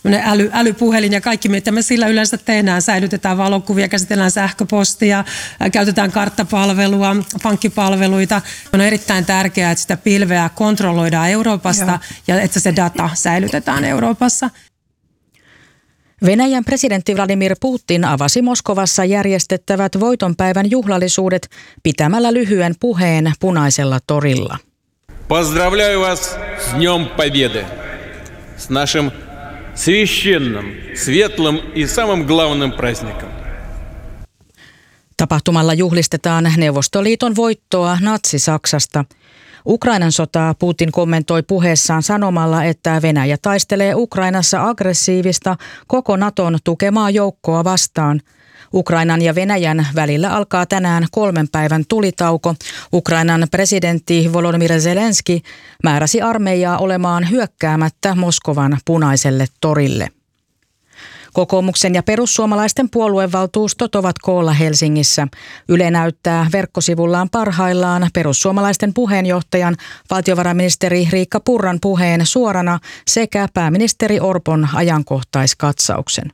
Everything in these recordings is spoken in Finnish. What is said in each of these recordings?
älypuhelin ja kaikki, mitä me sillä yleensä tehdään. Säilytetään valokuvia, käsitellään sähköpostia, käytetään karttapalvelua, pankkipalveluita. On erittäin tärkeää, että sitä pilveä kontrolloidaan Euroopasta ja että se data säilytetään Euroopassa. Venäjän presidentti Vladimir Putin avasi Moskovassa järjestettävät voitonpäivän juhlallisuudet pitämällä lyhyen puheen Punaisella torilla. Поздравляю вас с Днем Победы, с нашим священным, светлым и самым главным праздником. Tapahtumalla juhlistetaan Neuvostoliiton voittoa Natsi-Saksasta. Ukrainan sotaa Putin kommentoi puheessaan sanomalla, että Venäjä taistelee Ukrainassa aggressiivista koko Naton tukemaa joukkoa vastaan. Ukrainan ja Venäjän välillä alkaa tänään 3 päivän tulitauko. Ukrainan presidentti Volodymyr Zelenski määräsi armeijaa olemaan hyökkäämättä Moskovan Punaiselle torille. Kokoomuksen ja perussuomalaisten puoluevaltuustot ovat koolla Helsingissä. Yle näyttää verkkosivullaan parhaillaan perussuomalaisten puheenjohtajan, valtiovarainministeri Riikka Purran puheen suorana sekä pääministeri Orpon ajankohtaiskatsauksen.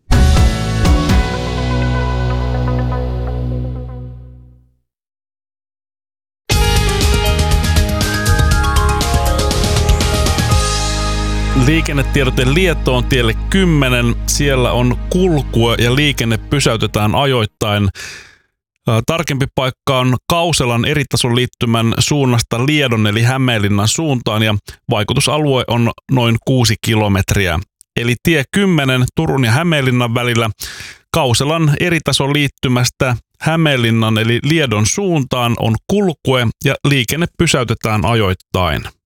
Liikennetiedote Lietoon tielle 10. Siellä on kulkua ja liikenne pysäytetään ajoittain. Tarkempi paikka on Kauselan eritason liittymän suunnasta Liedon eli Hämeenlinnan suuntaan ja vaikutusalue on noin 6 kilometriä. Eli tie 10 Turun ja Hämeenlinnan välillä Kauselan eritason liittymästä Hämeenlinnan eli Liedon suuntaan on kulkue ja liikenne pysäytetään ajoittain.